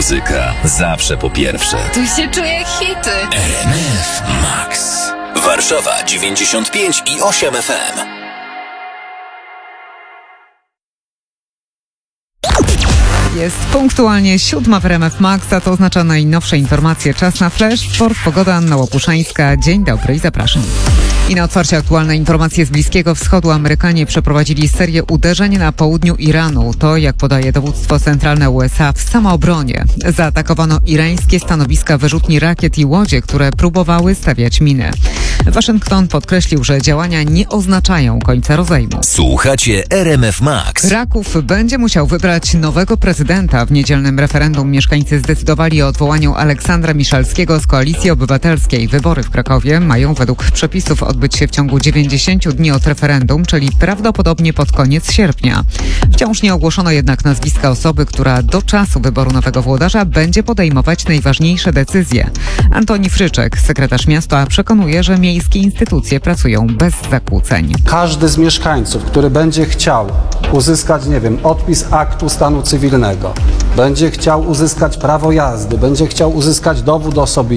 muzyka zawsze po pierwsze. Tu się czuję hity. RMF Max. Warszawa 95,8 FM. Jest punktualnie 7 w RMF Max, a to oznacza najnowsze informacje. Czas na flash, sport, pogoda, Anna Łopuszzańska. Dzień dobry i zapraszam. I na otwarcie aktualne informacje z Bliskiego Wschodu. Amerykanie przeprowadzili serię uderzeń na południu Iranu. To, jak podaje dowództwo centralne USA, w samoobronie. Zaatakowano irańskie stanowiska wyrzutni rakiet i łodzie, które próbowały stawiać miny. Waszyngton podkreślił, że działania nie oznaczają końca rozejmu. Słuchacie RMF Max. Kraków będzie musiał wybrać nowego prezydenta. W niedzielnym referendum mieszkańcy zdecydowali o odwołaniu Aleksandra Miszalskiego z Koalicji Obywatelskiej. Wybory w Krakowie mają według przepisów odbyć się w ciągu 90 dni od referendum, czyli prawdopodobnie pod koniec sierpnia. Wciąż nie ogłoszono jednak nazwiska osoby, która do czasu wyboru nowego włodarza będzie podejmować najważniejsze decyzje. Antoni Fryczek, sekretarz miasta, przekonuje, że miejskie instytucje pracują bez zakłóceń. Każdy z mieszkańców, który będzie chciał uzyskać, odpis aktu stanu cywilnego, będzie chciał uzyskać prawo jazdy, będzie chciał uzyskać dowód osobisty,